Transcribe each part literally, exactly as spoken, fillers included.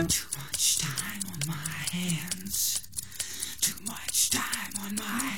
Too much time on my hands. Too much time on my...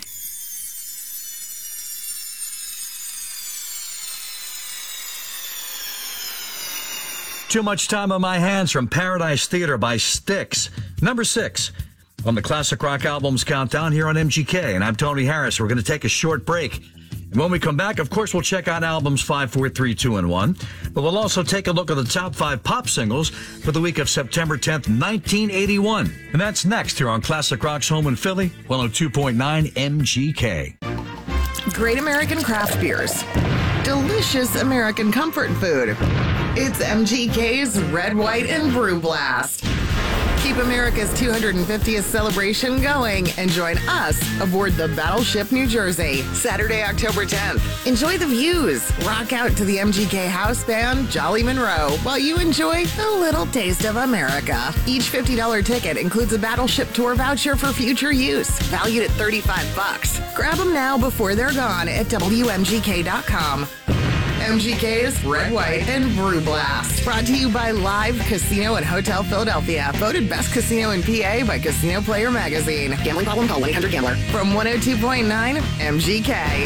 Too Much Time on My Hands from Paradise Theater by Styx. Number six on the Classic Rock Albums Countdown here on M G K. And I'm Tony Harris. We're going to take a short break. And when we come back, of course, we'll check out albums five, four, three, two, and one. But we'll also take a look at the top five pop singles for the week of September tenth, nineteen eighty-one. And that's next here on Classic Rock's Home in Philly, one oh two point nine M G K. Great American craft beers. Delicious American comfort food. It's M G K's Red, White, and Brew Blast. Keep America's two hundred fiftieth celebration going and join us aboard the Battleship New Jersey, Saturday, October tenth. Enjoy the views. Rock out to the M G K house band Jolly Monroe while you enjoy a little taste of America. Each fifty dollars ticket includes a Battleship tour voucher for future use, valued at thirty-five bucks. Grab them now before they're gone at W M G K dot com. M G K's Red, White, and Brew Blast. Brought to you by Live Casino and Hotel Philadelphia. Voted best casino in P A by Casino Player Magazine. Gambling problem? Call one eight hundred gambler. From one oh two point nine M G K.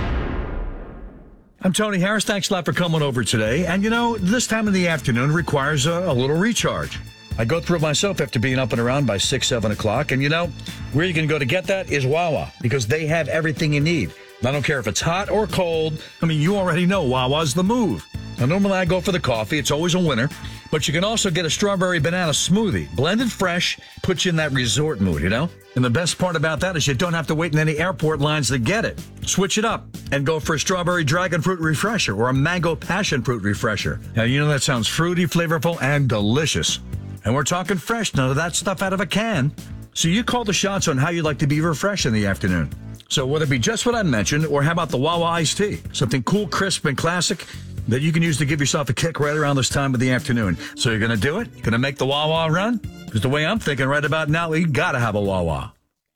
I'm Tony Harris. Thanks a lot for coming over today. And, you know, this time in the afternoon requires a, a little recharge. I go through it myself after being up and around by six, seven o'clock. And, you know, where you can go to get that is Wawa, because they have everything you need. I don't care if it's hot or cold. I mean, you already know Wawa's the move. Now, normally I go for the coffee. It's always a winner. But you can also get a strawberry banana smoothie. Blended fresh, puts you in that resort mood, you know? And the best part about that is you don't have to wait in any airport lines to get it. Switch it up and go for a strawberry dragon fruit refresher or a mango passion fruit refresher. Now, you know that sounds fruity, flavorful, and delicious. And we're talking fresh, none of that stuff out of a can. So you call the shots on how you like to be refreshed in the afternoon. So whether it be just what I mentioned, or how about the Wawa iced tea? Something cool, crisp, and classic that you can use to give yourself a kick right around this time of the afternoon. So you're going to do it? Going to make the Wawa run? Because the way I'm thinking right about now, you got to have a Wawa.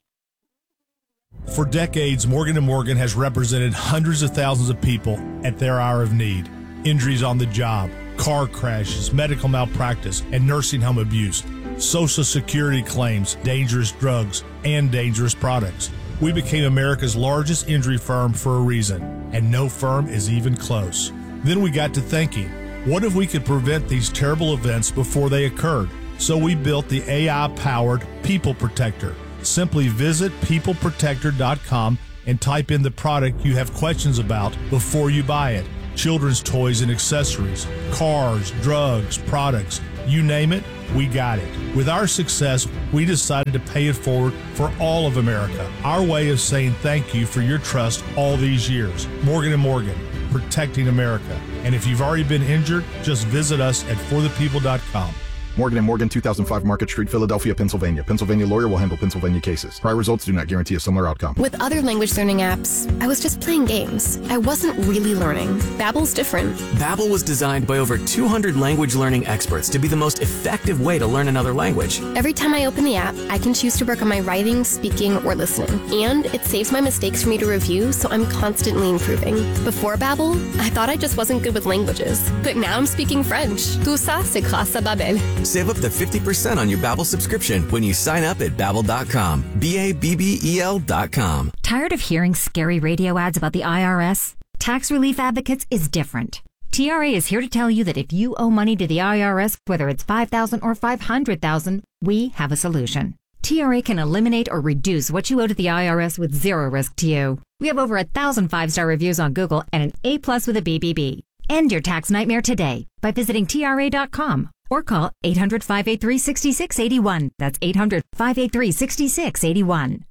For decades, Morgan and Morgan has represented hundreds of thousands of people at their hour of need. Injuries on the job, car crashes, medical malpractice, and nursing home abuse, Social Security claims, dangerous drugs, and dangerous products. We became America's largest injury firm for a reason, and no firm is even close. Then we got to thinking, what if we could prevent these terrible events before they occurred? So we built the A I-powered People Protector. Simply visit people protector dot com and type in the product you have questions about before you buy it. Children's toys and accessories, cars, drugs, products, you name it, we got it. With our success, we decided to pay it forward for all of America. Our way of saying thank you for your trust all these years. Morgan and Morgan, protecting America. And if you've already been injured, just visit us at for the people dot com. Morgan and Morgan, two thousand five Market Street, Philadelphia, Pennsylvania. Pennsylvania lawyer will handle Pennsylvania cases. Prior results do not guarantee a similar outcome. With other language learning apps, I was just playing games. I wasn't really learning. Babbel's different. Babbel was designed by over two hundred language learning experts to be the most effective way to learn another language. Every time I open the app, I can choose to work on my writing, speaking, or listening. And it saves my mistakes for me to review, so I'm constantly improving. Before Babbel, I thought I just wasn't good with languages. But now I'm speaking French. Tout ça, c'est grâce à Babbel. Save up to fifty percent on your Babbel subscription when you sign up at babbel dot com. B A B B E L dot com. Tired of hearing scary radio ads about the I R S? Tax Relief Advocates is different. T R A is here to tell you that if you owe money to the I R S, whether it's five thousand dollars or five hundred thousand dollars, we have a solution. T R A can eliminate or reduce what you owe to the I R S with zero risk to you. We have over a thousand five-star reviews on Google and an A plus with a B B B. End your tax nightmare today by visiting T R A dot com. Or call eight hundred, five eight three, six six eight one. That's eight hundred, five eight three, six six eight one.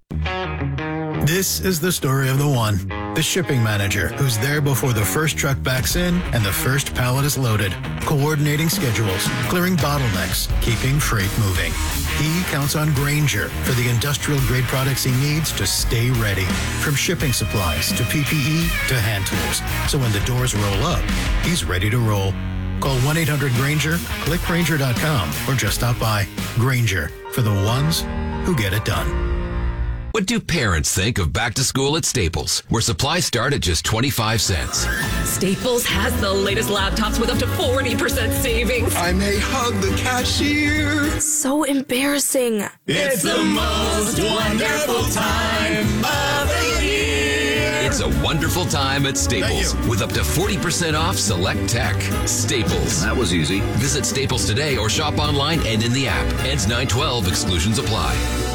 This is the story of the one, the shipping manager, who's there before the first truck backs in and the first pallet is loaded, coordinating schedules, clearing bottlenecks, keeping freight moving. He counts on Grainger for the industrial-grade products he needs to stay ready, from shipping supplies to P P E to hand tools. So when the doors roll up, he's ready to roll. Call one eight hundred Grainger, click Grainger dot com, or just stop by. Grainger, for the ones who get it done. What do parents think of back to school at Staples, where supplies start at just twenty-five cents? Staples has the latest laptops with up to forty percent savings. I may hug the cashier. So embarrassing. It's the most wonderful time of the year. It's a wonderful time at Staples with up to forty percent off select tech. Staples. That was easy. Visit Staples today or shop online and in the app. Ends nine twelve. Exclusions apply.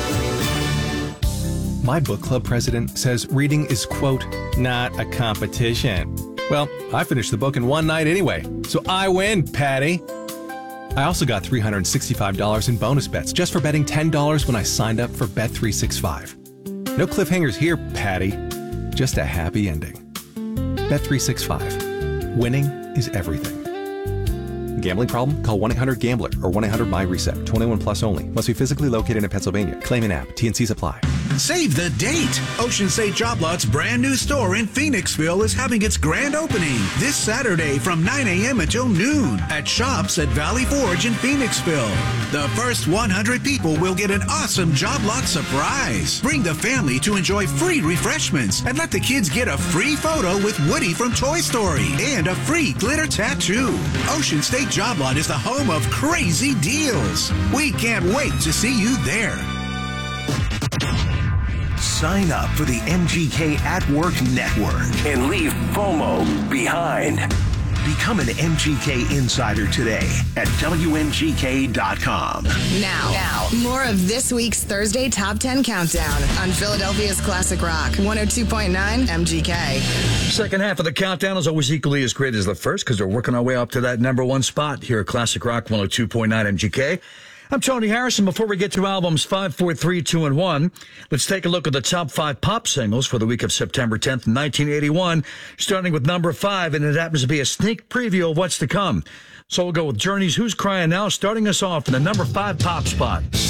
My book club president says reading is, quote, not a competition. Well, I finished the book in one night anyway, so I win, Patty. I also got three hundred sixty-five dollars in bonus bets just for betting ten dollars when I signed up for Bet three sixty-five. No cliffhangers here, Patty. Just a happy ending. Bet three sixty-five. Winning is everything. Gambling problem? Call one eight hundred gambler or one eight hundred my reset. twenty-one plus only. Must be physically located in Pennsylvania. Claim and app. T N Cs apply. Save the date! Ocean State Job Lot's brand new store in Phoenixville is having its grand opening this Saturday from nine a.m. until noon at Shops at Valley Forge in Phoenixville. The first one hundred people will get an awesome Job Lot surprise. Bring the family to enjoy free refreshments and let the kids get a free photo with Woody from Toy Story and a free glitter tattoo. Ocean State Job Lot is the home of crazy deals. We can't wait to see you there. Sign up for the M G K at Work Network and leave FOMO behind. Become an M G K insider today at W M G K dot com. Now, now, more of this week's Thursday Top ten Countdown on Philadelphia's Classic Rock, one oh two point nine M G K. Second half of the countdown is always equally as great as the first because we're working our way up to that number one spot here at Classic Rock, one oh two point nine M G K. I'm Tony Harrison. Before we get to albums five, four, three, two, and one, let's take a look at the top five pop singles for the week of September tenth, nineteen eighty-one, starting with number five, and it happens to be a sneak preview of what's to come. So we'll go with Journey's Who's Crying Now, starting us off in the number five pop spot.